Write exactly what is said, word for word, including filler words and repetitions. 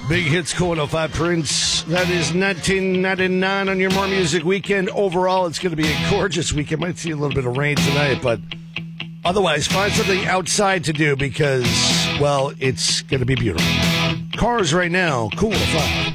Big Hits, Cool oh five Prince. That is nineteen ninety-nine on your More Music weekend. Overall, it's going to be a gorgeous weekend. Might see a little bit of rain tonight, but otherwise, find something outside to do because, well, it's going to be beautiful. Cars right now, Cool oh five.